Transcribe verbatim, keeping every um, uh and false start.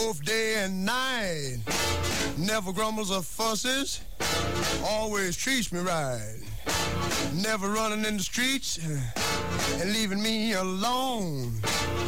both day and night. Never grumbles or fusses, always treats me right. Never running in the streets and leaving me alone.